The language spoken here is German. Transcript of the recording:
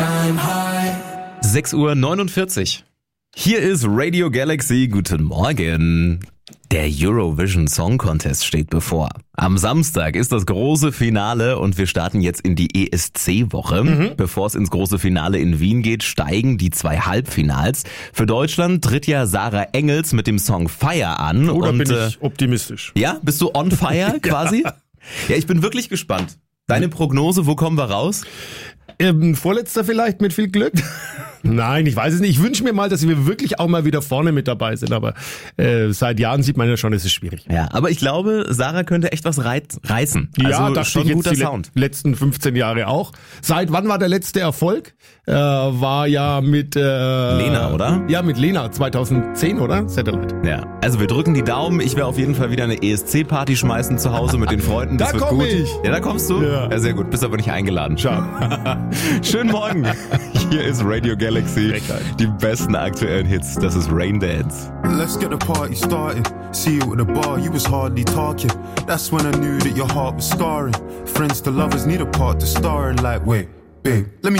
6:49 Uhr. Hier ist Radio Galaxy. Guten Morgen. Der Eurovision Song Contest steht bevor. Am Samstag ist das große Finale und wir starten jetzt in die ESC-Woche. Bevor es ins große Finale in Wien geht, steigen die 2 Halbfinals. Für Deutschland tritt ja Sarah Engels mit dem Song Fire an. Da und, bin ich optimistisch. Ja, bist du on fire quasi? Ja, ich bin wirklich gespannt. Deine Prognose, wo kommen wir raus? Vorletzter vielleicht mit viel Glück? Nein, ich weiß es nicht. Ich wünsche mir mal, dass wir wirklich auch mal wieder vorne mit dabei sind. Aber seit Jahren sieht man ja schon, es ist schwierig. Ja, aber ich glaube, Sarah könnte echt was reißen. Ja, Also dachte schon ich jetzt guter die Sound. letzten 15 Jahre auch. Seit wann war der letzte Erfolg? War ja mit Lena, oder? Ja, mit Lena 2010, oder? Satellite. Ja, also wir drücken die Daumen. Ich werde auf jeden Fall wieder eine ESC-Party schmeißen zu Hause mit den Freunden. Das Da wird komm gut. ich. Ja, da kommst du? Ja. Sehr gut. Bist aber nicht eingeladen. Schade. Schönen Morgen. Hier ist Radio Galaxy. Frechheit. Die besten aktuellen Hits. Das ist Rain Dance. Let's get the party started. See you at the bar, you was hardly talking. That's when I knew that your heart was scarring. Friends to lovers need a part to star in. Like, wait, babe, let me